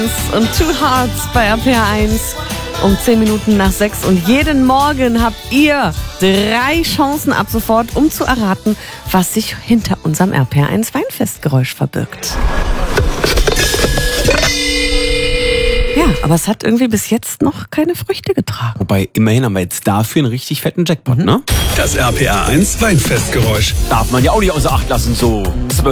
Und Two Hearts bei RPR1 um 10 Minuten nach 6. Und jeden Morgen habt ihr 3 Chancen ab sofort, um zu erraten, was sich hinter unserem RPR1 Weinfestgeräusch verbirgt. Ja, aber es hat irgendwie bis jetzt noch keine Früchte getragen. Wobei, immerhin haben wir jetzt dafür einen richtig fetten Jackpot, ne? Das RPR1 Weinfestgeräusch. Darf man ja auch nicht außer Acht lassen, so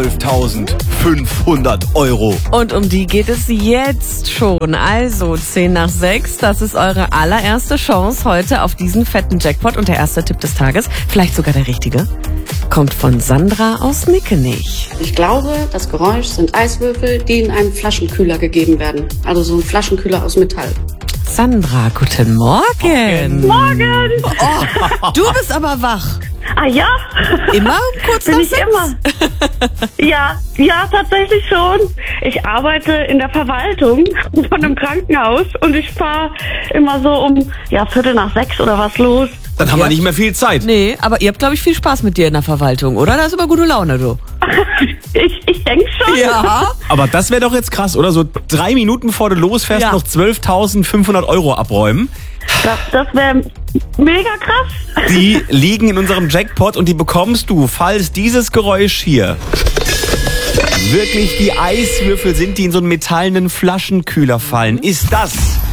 12.500 Euro. Und um die geht es jetzt schon. Also 10 nach 6, das ist eure allererste Chance heute auf diesen fetten Jackpot. Und der erste Tipp des Tages, vielleicht sogar der richtige, kommt von Sandra aus Nickenich. Ich glaube, das Geräusch sind Eiswürfel, die in einem Flaschenkühler gegeben werden. Also so ein Flaschenkühler aus Metall. Sandra, guten Morgen. Morgen! Oh, du bist aber wach. Ah ja? Immer kurz Bin nach ich 6? immer. Ja, tatsächlich schon. Ich arbeite in der Verwaltung von einem Krankenhaus und ich fahre immer so um 5:45 oder was los. Dann haben wir nicht mehr viel Zeit. Nee, aber ihr habt, glaube ich, viel Spaß mit dir in der Verwaltung, oder? Da ist immer gute Laune, du. Ich denke schon. Ja. Aber das wäre doch jetzt krass, oder? So 3 Minuten bevor du losfährst, Ja. noch 12.500 Euro abräumen. Das wäre mega krass. Die liegen in unserem Jackpot und die bekommst du, falls dieses Geräusch hier wirklich die Eiswürfel sind, die in so einen metallenen Flaschenkühler fallen. Ist das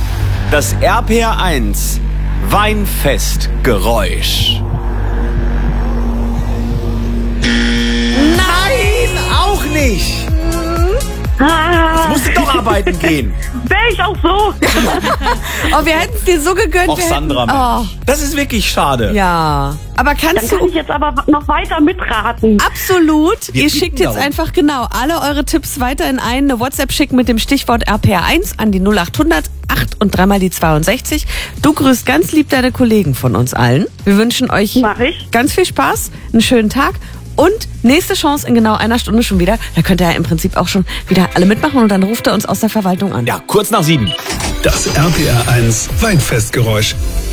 RPR1 Weinfestgeräusch? Nein, auch nicht. Ah, Musst du doch arbeiten gehen. wäre ich auch so. Oh, wir hätten es dir so gegönnt. Och, wir Sandra, hätten, Mensch. Das ist wirklich schade. ja. Aber Dann kannst kann du... ich jetzt aber noch weiter mitraten. Absolut. Wir Ihr bitten schickt jetzt darum. einfach genau alle eure Tipps weiter in eine WhatsApp schicken mit dem Stichwort RPR1 an die 0800 8 und 3 mal die 62. Du grüßt ganz lieb deine Kollegen von uns allen. Wir wünschen euch Mach ich. ganz viel Spaß, einen schönen Tag und nächste Chance in genau einer Stunde schon wieder. Da könnt ihr ja im Prinzip auch schon wieder alle mitmachen und dann ruft er uns aus der Verwaltung an. Ja, kurz nach 7. Das RPR1 Weinfestgeräusch.